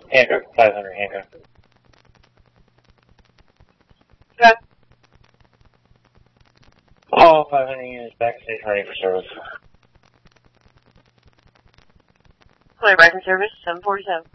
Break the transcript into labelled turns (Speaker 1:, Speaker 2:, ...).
Speaker 1: Hancock, 500 Hancock.
Speaker 2: Okay.
Speaker 1: All 500 units back station ready for service.
Speaker 2: Clear back in service, 747.